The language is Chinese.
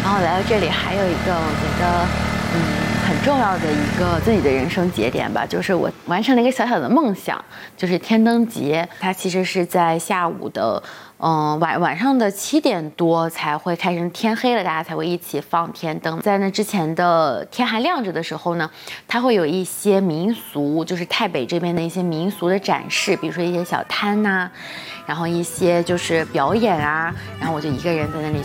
然后来到这里还有一个我觉得很重要的一个自己的人生节点吧，就是我完成了一个小小的梦想，就是天灯节。它其实是在下午的晚上的7点多才会开始，天黑了大家才会一起放天灯。在那之前的天还亮着的时候呢，它会有一些民俗，就是泰北这边的一些民俗的展示，比如说一些小摊呐，然后一些就是表演啊，然后我就一个人在那里